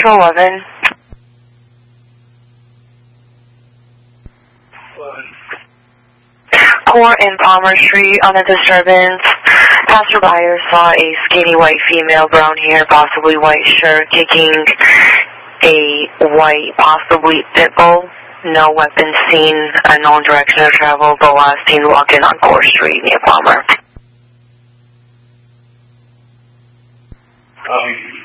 Central 11. Core and Palmer Street on a disturbance. Passerby saw a skinny white female, brown hair, possibly white shirt, kicking a white, possibly pit bull. No weapons seen, unknown direction of travel, but last seen walking on Core Street near Palmer.